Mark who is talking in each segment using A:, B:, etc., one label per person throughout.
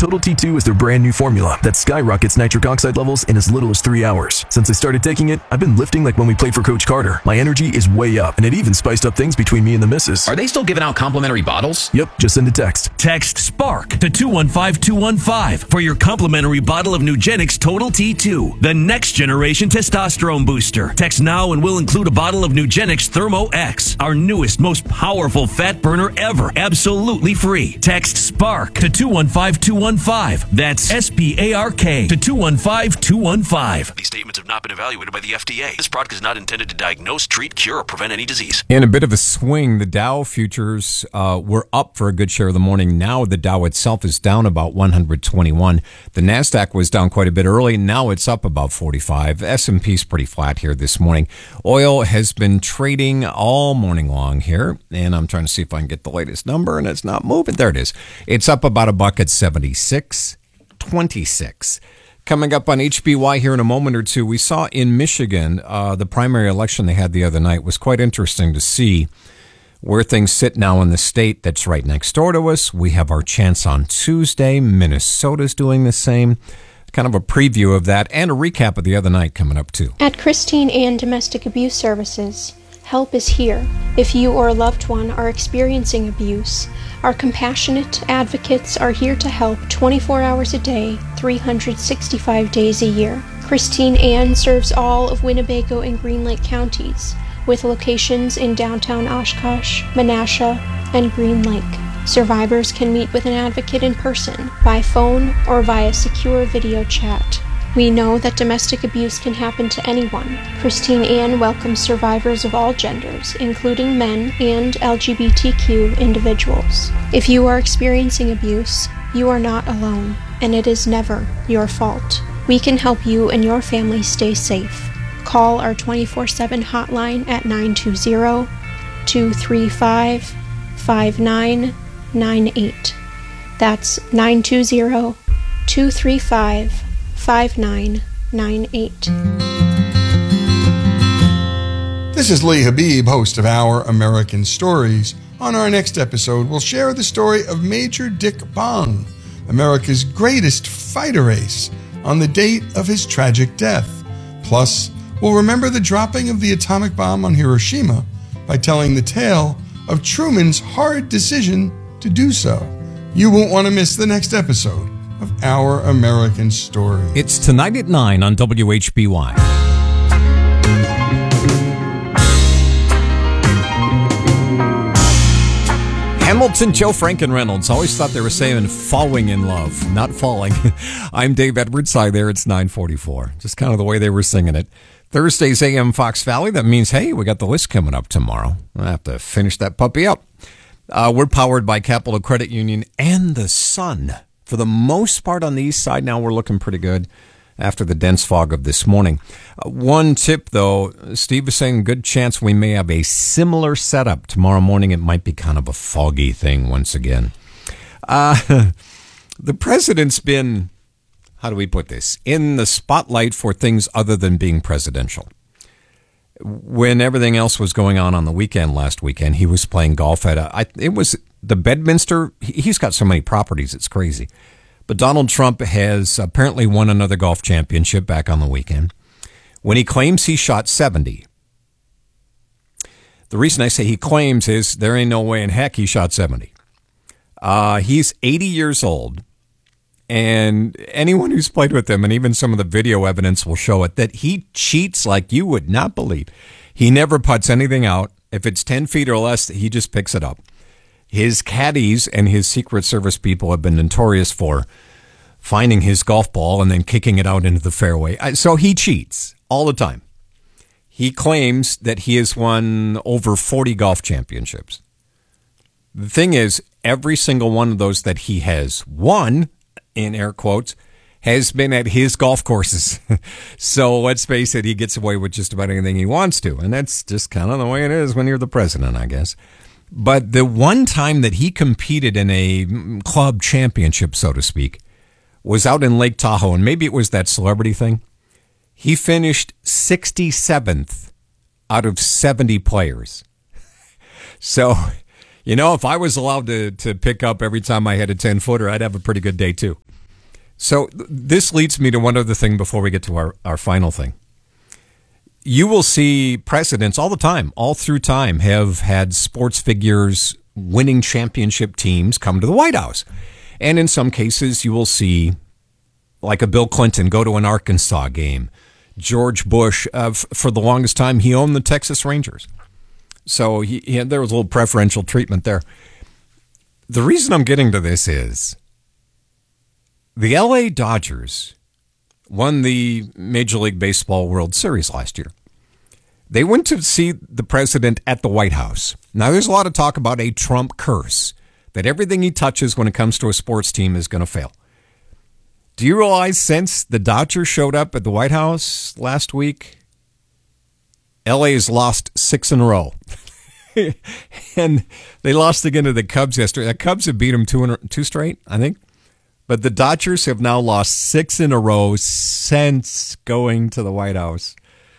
A: Total T2 is their brand new formula that skyrockets nitric oxide levels in as little as 3 hours. Since I started taking it, I've been lifting like when we played for Coach Carter. My energy is way up, and it even spiced up things between me and the missus.
B: Are they still giving out complimentary bottles?
A: Yep, just send a text.
C: Text SPARK to 215-215 for your complimentary bottle of Nugenix Total T2, the next generation testosterone booster. Text now and we'll include a bottle of Nugenix Thermo X, our newest, most powerful fat burner ever, absolutely free. Text SPARK to 215-215. That's SPARK to 215-215.
D: These statements have not been evaluated by the FDA. This product is not intended to diagnose, treat, cure, or prevent any disease.
E: In a bit of a swing, the Dow futures were up for a good share of the morning. Now the Dow itself is down about 121. The NASDAQ was down quite a bit early. Now it's up about 45. S&P's pretty flat here this morning. Oil has been trading all morning long here, and I'm trying to see if I can get the latest number, and it's not moving. There it is. It's up about $1 at 76.26. Coming up on HBY here in a moment or two, we saw in Michigan, the primary election they had the other night was quite interesting to see where things sit now in the state that's right next door to us. We have our chance on Tuesday. Minnesota's doing the same. Kind of a preview of that and a recap of the other night coming up too.
F: At Christine Ann Domestic Abuse Services, help is here. If you or a loved one are experiencing abuse, our compassionate advocates are here to help 24 hours a day, 365 days a year. Christine Ann serves all of Winnebago and Green Lake counties, with locations in downtown Oshkosh, Menasha, and Green Lake. Survivors can meet with an advocate in person, by phone, or via secure video chat. We know that domestic abuse can happen to anyone. Christine Ann welcomes survivors of all genders, including men and LGBTQ individuals. If you are experiencing abuse, you are not alone, and it is never your fault. We can help you and your family stay safe. Call our 24/7 hotline at 920-235-5998. That's 920-235-5998.
G: This is Lee Habib, host of Our American Stories. On our next episode, we'll share the story of Major Dick Bong, America's greatest fighter ace, on the date of his tragic death. Plus, we'll remember the dropping of the atomic bomb on Hiroshima by telling the tale of Truman's hard decision to do so. You won't want to miss the next episode of Our American Story.
E: It's tonight at 9 on WHBY. Hamilton, Joe Franken-Reynolds. Always thought they were saying falling in love, not falling. I'm Dave Edwards. Hi there. It's 9:44. Just kind of the way they were singing it. Thursday's AM Fox Valley. That means, hey, we got the list coming up tomorrow. I'll have to finish that puppy up. We're powered by Capital Credit Union and the sun. For the most part on the east side now, we're looking pretty good after the dense fog of this morning. One tip, though, Steve was saying good chance we may have a similar setup tomorrow morning. It might be kind of a foggy thing once again. The president's been, how do we put this, in the spotlight for things other than being presidential. When everything else was going on the weekend last weekend, he was playing golf at it was the Bedminster. He's got so many properties, it's crazy. But Donald Trump has apparently won another golf championship back on the weekend when he claims he shot 70. The reason I say he claims is there ain't no way in heck he shot 70. He's 80 years old, and anyone who's played with him, and even some of the video evidence will show it, that he cheats like you would not believe. He never puts anything out. If it's 10 feet or less, he just picks it up. His caddies and his Secret Service people have been notorious for finding his golf ball and then kicking it out into the fairway. So he cheats all the time. He claims that he has won over 40 golf championships. The thing is, every single one of those that he has won, in air quotes, has been at his golf courses. So let's face it, he gets away with just about anything he wants to. And that's just kind of the way it is when you're the president, I guess. But the one time that he competed in a club championship, so to speak, was out in Lake Tahoe, and maybe it was that celebrity thing. He finished 67th out of 70 players. So, you know, if I was allowed to pick up every time I had a 10-footer, I'd have a pretty good day too. So this leads me to one other thing before we get to our final thing. You will see presidents all the time, all through time, have had sports figures winning championship teams come to the White House. And in some cases, you will see, like a Bill Clinton, go to an Arkansas game. George Bush, for the longest time, he owned the Texas Rangers. So there was a little preferential treatment there. The reason I'm getting to this is the LA Dodgers won the Major League Baseball World Series last year. They went to see the president at the White House. Now, there's a lot of talk about a Trump curse, that everything he touches when it comes to a sports team is going to fail. Do you realize since the Dodgers showed up at the White House last week, LA has lost 6 in a row. And they lost again to the Cubs yesterday. The Cubs have beat them 2 straight, I think. But the Dodgers have now lost 6 in a row since going to the White House.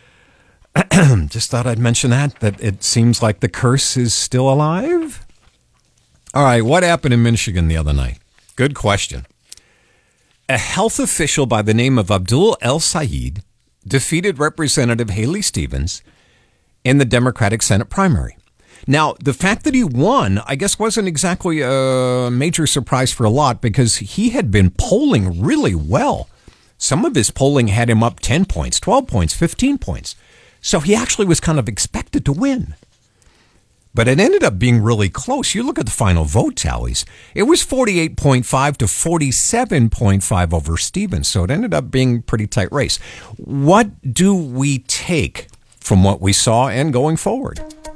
E: Just thought I'd mention that it seems like the curse is still alive. All right, what happened in Michigan the other night? Good question. A health official by the name of Abdul El-Sayed defeated Representative Haley Stevens in the Democratic Senate primary. Now, the fact that he won, I guess, wasn't exactly a major surprise for a lot because he had been polling really well. Some of his polling had him up 10 points, 12 points, 15 points. So he actually was kind of expected to win. But it ended up being really close. You look at the final vote tallies. It was 48.5 to 47.5 over Stevens. So it ended up being a pretty tight race. What do we take from what we saw and going forward?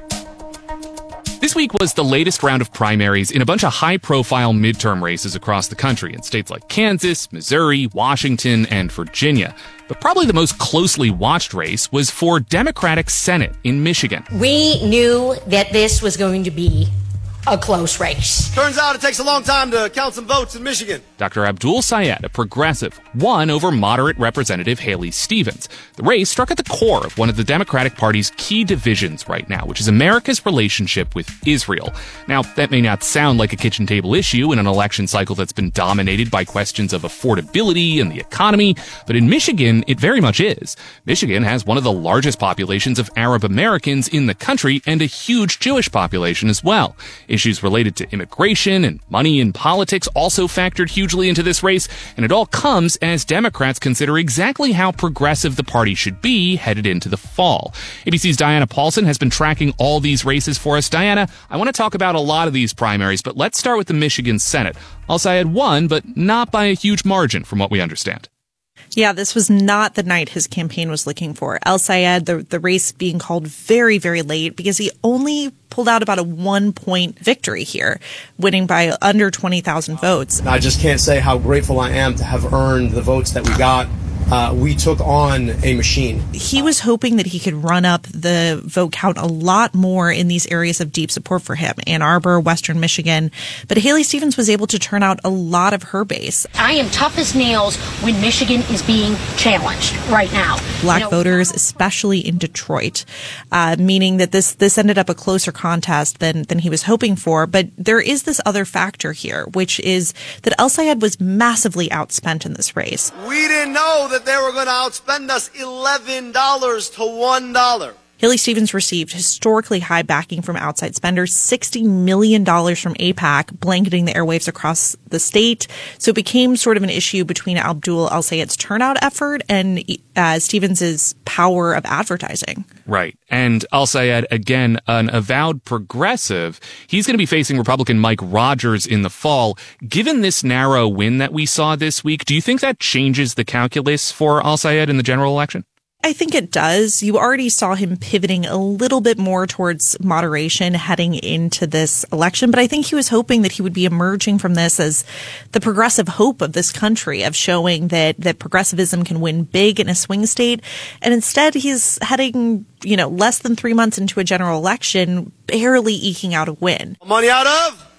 B: This week was the latest round of primaries in a bunch of high-profile midterm races across the country in states like Kansas, Missouri, Washington, and Virginia. But probably the most closely watched race was for Democratic Senate in Michigan.
H: We knew that this was going to be a close race.
I: Turns out it takes a long time to count some votes in Michigan.
B: Dr. Abdul Sayed, a progressive, won over moderate Representative Haley Stevens. The race struck at the core of one of the Democratic Party's key divisions right now, which is America's relationship with Israel. Now, that may not sound like a kitchen table issue in an election cycle that's been dominated by questions of affordability and the economy, but in Michigan, it very much is. Michigan has one of the largest populations of Arab Americans in the country and a huge Jewish population as well. Issues related to immigration and money in politics also factored hugely into this race, and it all comes as Democrats consider exactly how progressive the party should be headed into the fall. ABC's Diana Paulson has been tracking all these races for us. Diana, I want to talk about a lot of these primaries, but let's start with the Michigan Senate. El-Sayed won, but not by a huge margin from what we understand.
J: Yeah, this was not the night his campaign was looking for. El-Sayed, the race being called very, very late because he only pulled out about a 1-point victory here, winning by under 20,000 votes.
I: I just can't say how grateful I am to have earned the votes that we got. We took on a machine.
J: He was hoping that he could run up the vote count a lot more in these areas of deep support for him, Ann Arbor, Western Michigan. But Haley Stevens was able to turn out a lot of her base.
H: I am tough as nails when Michigan is being challenged right now.
J: Black voters, especially in Detroit, meaning that this ended up a closer contest than he was hoping for. But there is this other factor here, which is that El-Sayed was massively outspent in this race.
I: We didn't know that they were going to outspend us $11 to $1.
J: Haley Stevens received historically high backing from outside spenders, $60 million from AIPAC, blanketing the airwaves across the state. So it became sort of an issue between Abdul El-Sayed's turnout effort and Stevens's power of advertising.
B: Right. And El-Sayed, again, an avowed progressive, he's going to be facing Republican Mike Rogers in the fall. Given this narrow win that we saw this week, do you think that changes the calculus for El-Sayed in the general election?
J: I think it does. You already saw him pivoting a little bit more towards moderation heading into this election, but I think he was hoping that he would be emerging from this as the progressive hope of this country, of showing that progressivism can win big in a swing state. And instead, he's heading, less than 3 months into a general election, barely eking out a win.
I: Money out of?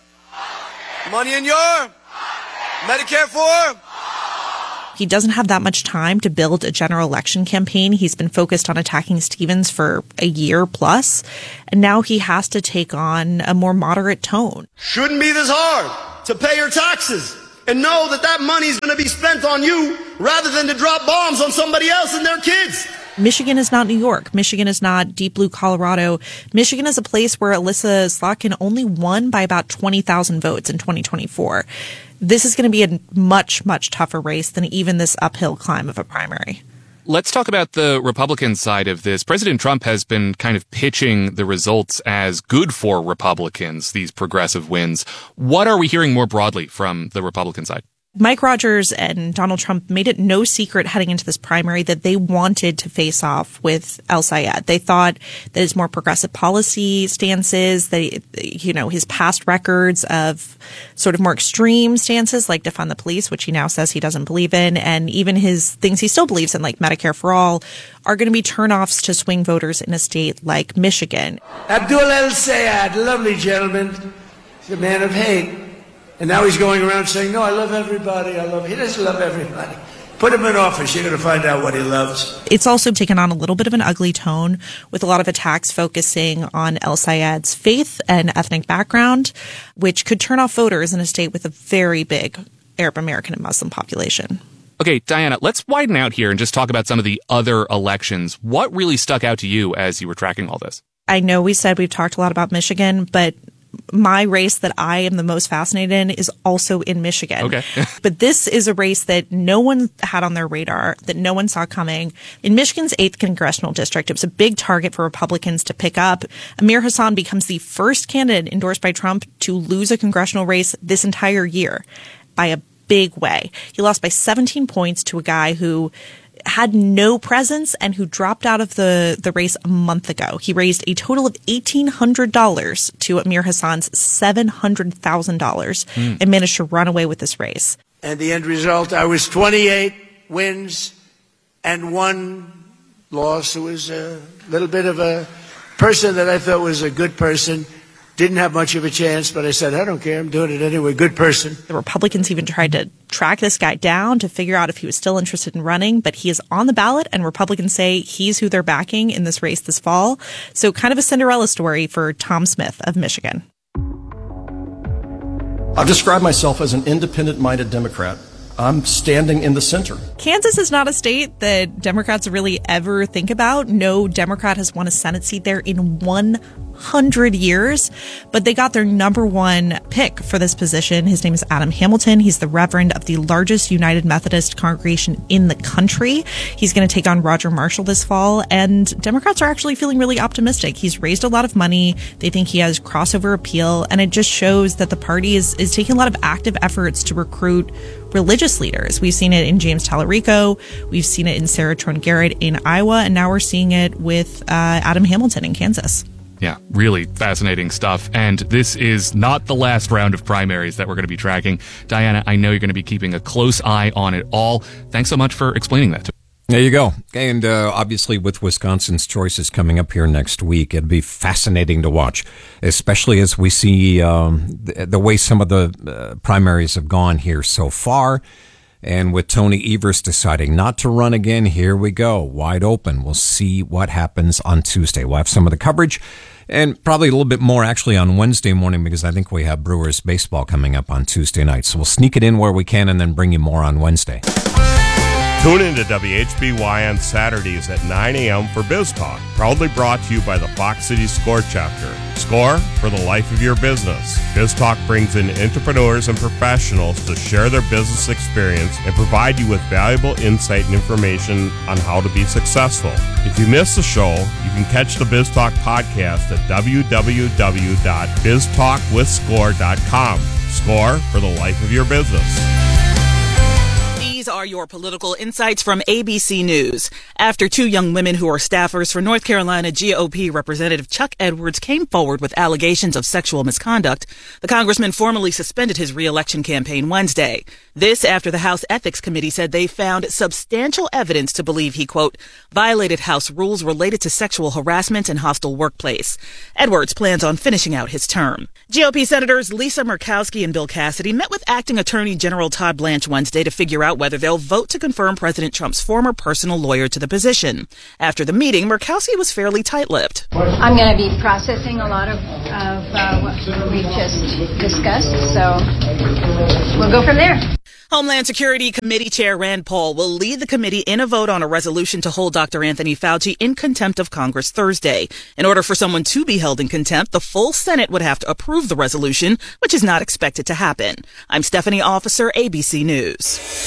I: Money in your? Medicare for?
J: He doesn't have that much time to build a general election campaign. He's been focused on attacking Stevens for a year plus, and now he has to take on a more moderate tone.
I: Shouldn't be this hard to pay your taxes and know that money's going to
K: be spent on you rather than to drop bombs on somebody else and their kids.
J: Michigan is not New York. Michigan is not deep blue Colorado. Michigan is a place where Alyssa Slotkin only won by about 20,000 votes in 2024. This is going to be a much, much tougher race than even this uphill climb of a primary.
B: Let's talk about the Republican side of this. President Trump has been kind of pitching the results as good for Republicans, these progressive wins. What are we hearing more broadly from the Republican side?
J: Mike Rogers and Donald Trump made it no secret heading into this primary that they wanted to face off with El-Sayed. They thought that his more progressive policy stances, his past records of sort of more extreme stances like defund the police, which he now says he doesn't believe in, and even his things he still believes in, like Medicare for all, are going to be turnoffs to swing voters in a state like Michigan.
L: Abdul El-Sayed, lovely gentleman, he's a man of hate. And now he's going around saying, no, I love everybody. He doesn't love everybody. Put him in office. You're going to find out what he loves.
J: It's also taken on a little bit of an ugly tone with a lot of attacks focusing on El-Sayed's faith and ethnic background, which could turn off voters in a state with a very big Arab American and Muslim population.
B: Okay, Diana, let's widen out here and just talk about some of the other elections. What really stuck out to you as you were tracking all this?
J: I know we said we've talked a lot about Michigan, but my race that I am the most fascinated in is also in Michigan.
B: Okay.
J: But this is a race that no one had on their radar, that no one saw coming. In Michigan's 8th congressional district, it was a big target for Republicans to pick up. Amir Hassan becomes the first candidate endorsed by Trump to lose a congressional race this entire year by a big way. He lost by 17 points to a guy who had no presence and who dropped out of the race a month ago. He raised a total of $1,800 to Amir Hassan's $700,000 and managed to run away with this race.
L: And the end result, I was 28 wins and 1 loss. It was a little bit of a person that I thought was a good person. Didn't have much of a chance, but I said, I don't care. I'm doing it anyway. Good person.
J: The Republicans even tried to track this guy down to figure out if he was still interested in running, but he is on the ballot, and Republicans say he's who they're backing in this race this fall. So kind of a Cinderella story for Tom Smith of Michigan.
M: I've described myself as an independent-minded Democrat. I'm standing in the center.
J: Kansas is not a state that Democrats really ever think about. No Democrat has won a Senate seat there in 100 years, but they got their number 1 pick for this position. His name is Adam Hamilton. He's the reverend of the largest United Methodist congregation in the country. He's going to take on Roger Marshall this fall, and Democrats are actually feeling really optimistic. He's raised a lot of money. They think he has crossover appeal, and it just shows that the party is taking a lot of active efforts to recruit religious leaders. We've seen it in James Tallarico. We've seen it in Sarah Trone Garrett in Iowa, and now we're seeing it with Adam Hamilton in Kansas.
B: Yeah, really fascinating stuff. And this is not the last round of primaries that we're going to be tracking. Diana, I know you're going to be keeping a close eye on it all. Thanks so much for explaining that to me.
E: There you go. And obviously with Wisconsin's choices coming up here next week, it'll be fascinating to watch, especially as we see the way some of the primaries have gone here so far. And with Tony Evers deciding not to run again, here we go, wide open. We'll see what happens on Tuesday. We'll have some of the coverage and probably a little bit more actually on Wednesday morning because I think we have Brewers baseball coming up on Tuesday night. So we'll sneak it in where we can and then bring you more on Wednesday.
N: Tune in to WHBY on Saturdays at 9 a.m. for Biz Talk, proudly brought to you by the Fox City Score chapter. Score for the life of your business. Biz Talk brings in entrepreneurs and professionals to share their business experience and provide you with valuable insight and information on how to be successful. If you miss the show, you can catch the Biz Talk podcast at www.biztalkwithscore.com. Score for the life of your business.
O: These are your political insights from ABC News. After 2 young women who are staffers for North Carolina GOP Representative Chuck Edwards came forward with allegations of sexual misconduct, the congressman formally suspended his re-election campaign Wednesday. This after the House Ethics Committee said they found substantial evidence to believe he, quote, violated House rules related to sexual harassment and hostile workplace. Edwards plans on finishing out his term. GOP Senators Lisa Murkowski and Bill Cassidy met with Acting Attorney General Todd Blanche Wednesday to figure out whether they'll vote to confirm President Trump's former personal lawyer to the position. After the meeting, Murkowski was fairly tight-lipped.
P: I'm going to be processing a lot of what we've just discussed, so we'll go from there.
O: Homeland Security Committee Chair Rand Paul will lead the committee in a vote on a resolution to hold Dr. Anthony Fauci in contempt of Congress Thursday. In order for someone to be held in contempt, the full Senate would have to approve the resolution, which is not expected to happen. I'm Stephanie Officer, ABC News.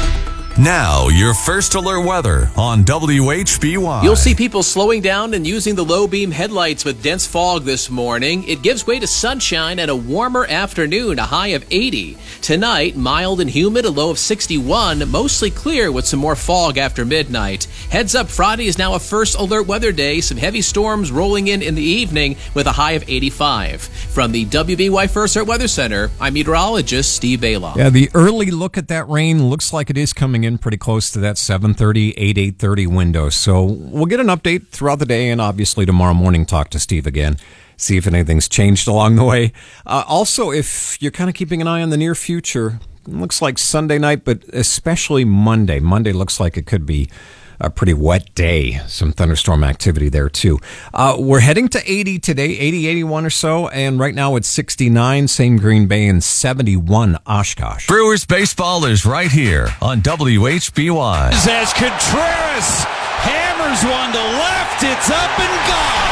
Q: Now, your first alert weather on WHBY.
R: You'll see people slowing down and using the low beam headlights with dense fog this morning. It gives way to sunshine and a warmer afternoon, a high of 80. Tonight, mild and humid, a low of 61, mostly clear with some more fog after midnight. Heads up, Friday is now a first alert weather day. Some heavy storms rolling in the evening with a high of 85. From the WBY First Alert Weather Center, I'm meteorologist Steve Bala.
E: Yeah, the early look at that rain looks like it is coming in pretty close to that 7:30, 8:30 window. So we'll get an update throughout the day, and obviously tomorrow morning talk to Steve again, see if anything's changed along the way. Also, if you're kind of keeping an eye on the near future, it looks like Sunday night, but especially Monday. Monday looks like it could be a pretty wet day. Some thunderstorm activity there, too. We're heading to 80 today, 80, 81 or so, and right now it's 69, same Green Bay, and 71 Oshkosh.
Q: Brewers baseball is right here on WHBY.
S: As Contreras hammers one to left, it's up and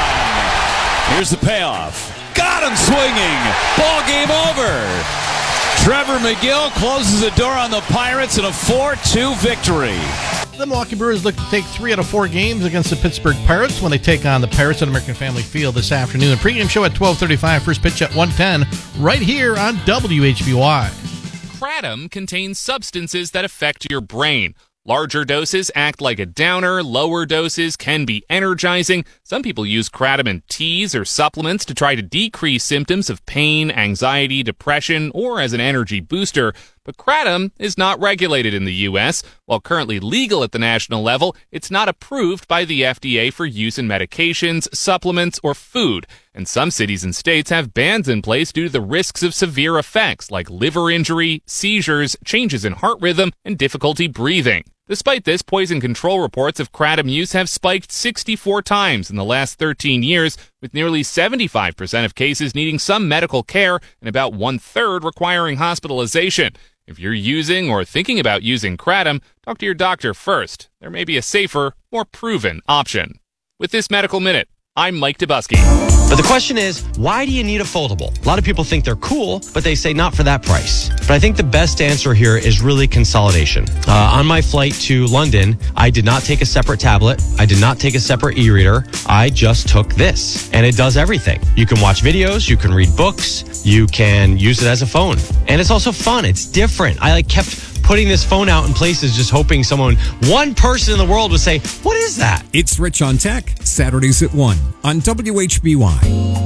S: gone. Here's the payoff. Got him swinging. Ball game over. Trevor McGill closes the door on the Pirates in a 4-2 victory.
T: The Milwaukee Brewers look to take 3 out of 4 games against the Pittsburgh Pirates when they take on the Pirates at American Family Field this afternoon. Pregame show at 12:35, first pitch at 1:10, right here on WHBY.
B: Kratom contains substances that affect your brain. Larger doses act like a downer. Lower doses can be energizing. Some people use kratom in teas or supplements to try to decrease symptoms of pain, anxiety, depression, or as an energy booster. But kratom is not regulated in the U.S. While currently legal at the national level, it's not approved by the FDA for use in medications, supplements, or food. And some cities and states have bans in place due to the risks of severe effects like liver injury, seizures, changes in heart rhythm, and difficulty breathing. Despite this, poison control reports of kratom use have spiked 64 times in the last 13 years, with nearly 75% of cases needing some medical care and about 1/3 requiring hospitalization. If you're using or thinking about using kratom, talk to your doctor first. There may be a safer, more proven option. With this Medical Minute, I'm Mike Dubusky.
U: But the question is, why do you need a foldable? A lot of people think they're cool, but they say not for that price. But I think the best answer here is really consolidation. On my flight to London, I did not take a separate tablet. I did not take a separate e-reader. I just took this, and it does everything. You can watch videos, you can read books, you can use it as a phone. And it's also fun. It's different. I kept putting this phone out in places, just hoping one person in the world would say, what is that?
E: It's Rich on Tech, Saturdays at 1 on WHBY.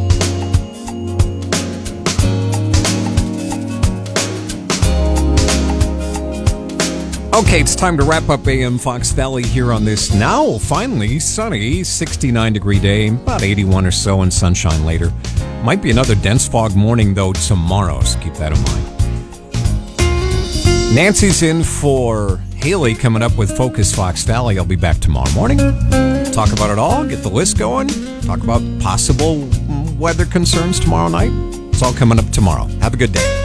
E: Okay, it's time to wrap up AM Fox Valley here on this now finally sunny 69-degree day, about 81 or so, and sunshine later. Might be another dense fog morning, though, tomorrow, so keep that in mind. Nancy's in for Haley coming up with Focus Fox Valley. I'll be back tomorrow morning. Talk about it all, get the list going, talk about possible weather concerns tomorrow night. It's all coming up tomorrow. Have a good day.